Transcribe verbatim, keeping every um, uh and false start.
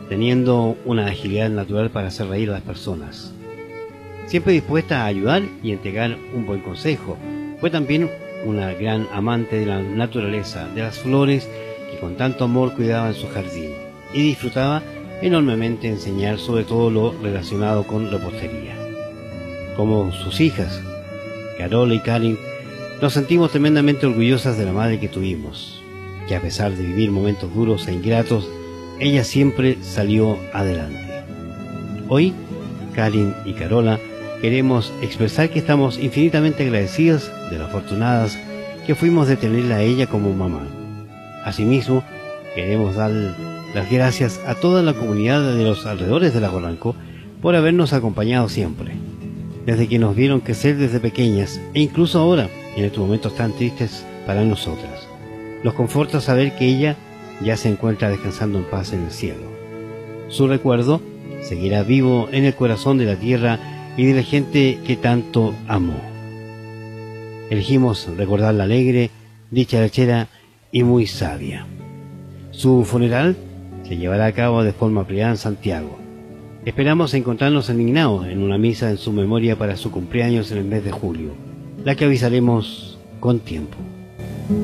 teniendo una agilidad natural para hacer reír a las personas. Siempre dispuesta a ayudar y entregar un buen consejo, fue también una gran amante de la naturaleza, de las flores que con tanto amor cuidaba en su jardín, y disfrutaba enormemente enseñar sobre todo lo relacionado con repostería. Como sus hijas, Carola y Karin, nos sentimos tremendamente orgullosas de la madre que tuvimos, que a pesar de vivir momentos duros e ingratos, ella siempre salió adelante. Hoy, Karin y Carola queremos expresar que estamos infinitamente agradecidas de lo afortunadas que fuimos de tenerla a ella como mamá. Asimismo, queremos dar las gracias a toda la comunidad de los alrededores de Lago Ranco por habernos acompañado siempre, desde que nos vieron crecer desde pequeñas e incluso ahora, en estos momentos tan tristes para nosotras. Nos conforta saber que ella ya se encuentra descansando en paz en el cielo. Su recuerdo seguirá vivo en el corazón de la tierra y de la gente que tanto amó. Elegimos recordarla alegre, dicharachera y muy sabia. Su funeral se llevará a cabo de forma privada en Santiago. Esperamos encontrarnos en Lignao en una misa en su memoria para su cumpleaños en el mes de julio, la que avisaremos con tiempo.